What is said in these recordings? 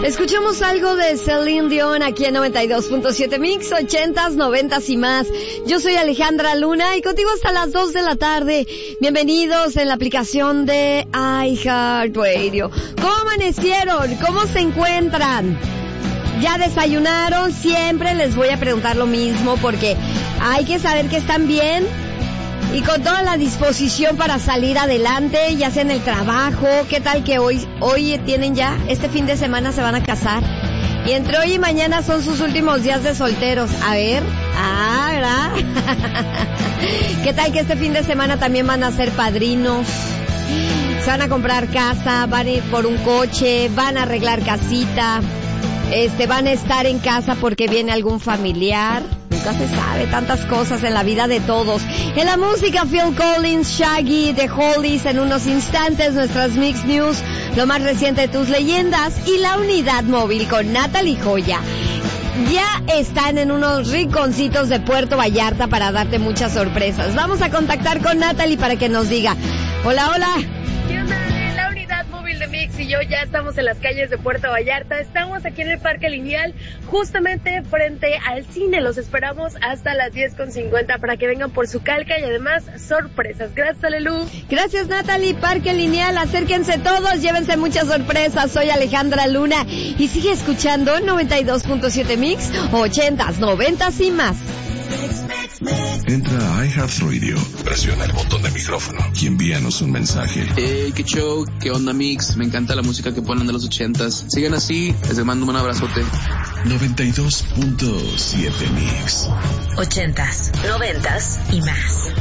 Escuchamos algo de Celine Dion aquí en 92.7 Mix, 80s, 90s y más. Yo soy Alejandra Luna y contigo hasta las 2 de la tarde. Bienvenidos en la aplicación de iHeartRadio. ¿Cómo amanecieron? ¿Cómo se encuentran? ¿Ya desayunaron? Siempre les voy a preguntar lo mismo porque hay que saber que están bien y con toda la disposición para salir adelante, ya sea en el trabajo. ¿Qué tal que hoy tienen ya, este fin de semana se van a casar? Y entre hoy y mañana son sus últimos días de solteros. A ver, ¿verdad? ¿Qué tal que este fin de semana también van a ser padrinos? Se van a comprar casa, van a ir por un coche, van a arreglar casita, van a estar en casa porque viene algún familiar. Nunca se sabe, tantas cosas en la vida de todos. En la música, Phil Collins, Shaggy, The Hollies, en unos instantes nuestras Mix News, lo más reciente de tus leyendas y la unidad móvil con Natalie Joya. Ya están en unos rinconcitos de Puerto Vallarta para darte muchas sorpresas. Vamos a contactar con Natalie para que nos diga. Hola, hola. ¿Qué onda? La unidad móvil de Mix y yo ya estamos en las calles de Puerto Vallarta. Estamos aquí en el Parque Lineal, justamente frente al cine. Los esperamos hasta las 10:50 para que vengan por su calca y además sorpresas. Gracias, Alelu. Gracias, Natalie. Parque Lineal, acérquense todos, llévense muchas sorpresas. Soy Alejandra Luna y sigue escuchando 92.7 Mix, 80s, 90s y más. Entra a iHeartRadio, presiona el botón de micrófono y envíanos un mensaje. Hey, qué show, qué onda Mix, me encanta la música que ponen de los 80s. Sigan así, les mando un abrazote. 92.7 Mix. 80s, 90s y más.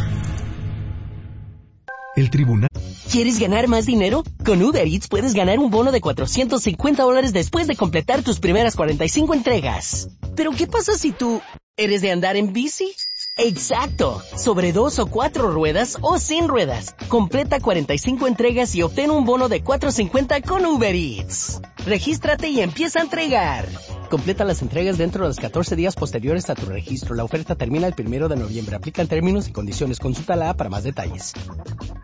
El tribunal. ¿Quieres ganar más dinero? Con Uber Eats puedes ganar un bono de $450 después de completar tus primeras 45 entregas. ¿Pero qué pasa si tú eres de andar en bici? ¡Exacto! Sobre 2 o 4 ruedas o sin ruedas. Completa 45 entregas y obtén un bono de $450 con Uber Eats. Regístrate y empieza a entregar. Completa las entregas dentro de los 14 días posteriores a tu registro. La oferta termina el 1 de noviembre. Aplican términos y condiciones. Consulta la app para más detalles.